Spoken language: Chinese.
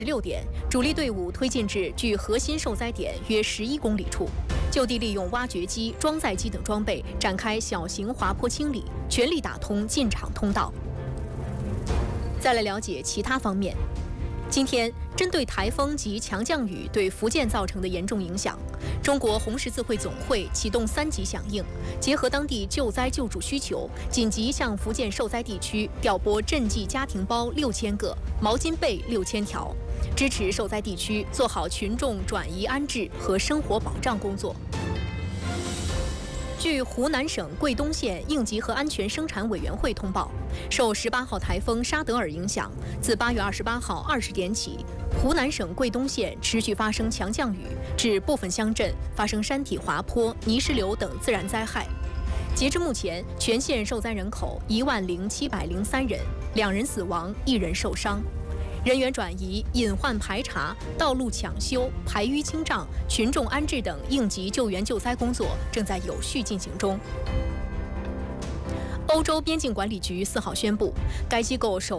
6点，主力队伍推进至距核心受灾点约11公里处，就地利用挖掘机、装载机等装备展开小型滑坡清理，全力打通进场通道。再来了解其他方面。今天，针对台风及强降雨对福建造成的严重影响，中国红十字会总会启动3级响应，结合当地救灾救助需求，紧急向福建受灾地区调拨赈济家庭包6000个、毛巾被6000条，支持受灾地区做好群众转移安置和生活保障工作。据湖南省桂东县应急和安全生产委员会通报，受18号台风沙德尔影响，自8月28号20点起，湖南省桂东县持续发生强降雨，致部分乡镇发生山体滑坡、泥石流等自然灾害。截至目前，全县受灾人口10703人，2人死亡，1人受伤。人员转移、隐患排查、道路抢修、排淤清障、群众安置等应急救援救灾工作正在有序进行中。欧洲边境管理局4号宣布，该机构首